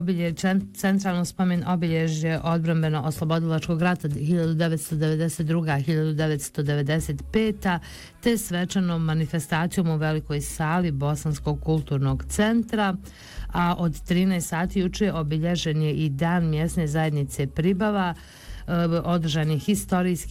centralno spomen obilježje odbrambeno-oslobodilačkog rata 1992-1995, te svečanom manifestacijom u velikoj sali Bosanskog kulturnog centra, a od 13 sati juče obilježen je i dan mjesne zajednice Pribava, održan je historijski